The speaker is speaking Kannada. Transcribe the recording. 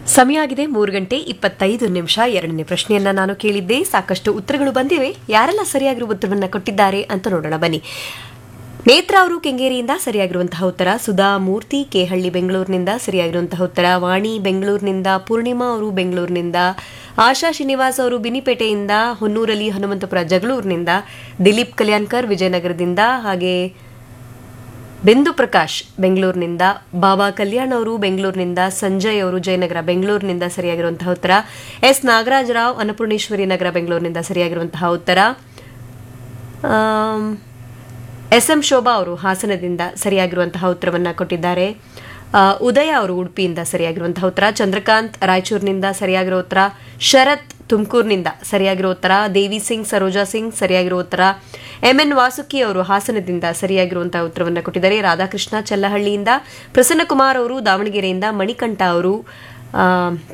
ಸಮಯ ಆಗಿದೆ 3:25 ಎರಡನೇ ಪ್ರಶ್ನೆಯನ್ನ ನಾನು ಕೇಳಿದ್ದೆ. ಸಾಕಷ್ಟು ಉತ್ತರಗಳು ಬಂದಿವೆ. ಯಾರೆಲ್ಲ ಸರಿಯಾಗಿರುವ ಉತ್ತರವನ್ನ ಕೊಟ್ಟಿದ್ದಾರೆ ಅಂತ ನೋಡೋಣ ಬನ್ನಿ. ನೇತ್ರ ಅವರು ಕೆಂಗೇರಿಯಿಂದ ಸರಿಯಾಗಿರುವಂತಹ ಉತ್ತರ, ಸುಧಾ ಮೂರ್ತಿ ಕೇಹಳ್ಳಿ ಬೆಂಗಳೂರಿನಿಂದ ಸರಿಯಾಗಿರುವಂತಹ ಉತ್ತರ, ವಾಣಿ ಬೆಂಗಳೂರಿನಿಂದ, ಪೂರ್ಣಿಮಾ ಅವರು ಬೆಂಗಳೂರಿನಿಂದ, ಆಶಾ ಶ್ರೀನಿವಾಸ್ ಅವರು ಬಿನಿಪೇಟೆಯಿಂದ, ಹೊನ್ನೂರಲ್ಲಿ ಹನುಮಂತಪುರ ಜಗಳೂರಿನಿಂದ, ದಿಲೀಪ್ ಕಲ್ಯಾಣ್ಕರ್ ವಿಜಯನಗರದಿಂದ, ಹಾಗೆ ಬಿಂದು ಪ್ರಕಾಶ್ ಬೆಂಗಳೂರಿನಿಂದ, ಬಾಬಾ ಕಲ್ಯಾಣ್ ಅವರು ಬೆಂಗಳೂರಿನಿಂದ, ಸಂಜಯ್ ಅವರು ಜಯನಗರ ಬೆಂಗಳೂರಿನಿಂದ ಸರಿಯಾಗಿರುವಂತಹ ಉತ್ತರ, ಎಸ್ ನಾಗರಾಜರಾವ್ ಅನ್ನಪೂರ್ಣೇಶ್ವರಿ ನಗರ ಬೆಂಗಳೂರಿನಿಂದ ಸರಿಯಾಗಿರುವಂತಹ ಉತ್ತರ, ಎಸ್ಎಂ ಶೋಭಾ ಅವರು ಹಾಸನದಿಂದ ಸರಿಯಾಗಿರುವಂತಹ ಉತ್ತರವನ್ನ ಕೊಟ್ಟಿದ್ದಾರೆ, ಉದಯ ಅವರು ಉಡುಪಿಯಿಂದ ಸರಿಯಾಗಿರುವಂತಹ ಉತ್ತರ, ಚಂದ್ರಕಾಂತ್ ರಾಯಚೂರಿನಿಂದ ಸರಿಯಾಗಿರೋ ಉತ್ತರ, ಶರತ್ ತುಮಕೂರಿನಿಂದ ಸರಿಯಾಗಿರೋ ಉತ್ತರ, ದೇವಿ ಸಿಂಗ್ ಸರೋಜಾ ಸಿಂಗ್ ಸರಿಯಾಗಿರೋ ಉತ್ತರ, ಎಂಎನ್ ವಾಸುಕಿ ಅವರು ಹಾಸನದಿಂದ ಸರಿಯಾಗಿರುವಂತಹ ಉತ್ತರವನ್ನು ಕೊಟ್ಟಿದ್ದಾರೆ, ರಾಧಾಕೃಷ್ಣ ಚಲ್ಲಹಳ್ಳಿಯಿಂದ, ಪ್ರಸನ್ನಕುಮಾರ್ ಅವರು ದಾವಣಗೆರೆಯಿಂದ, ಮಣಿಕಂಠ ಅವರು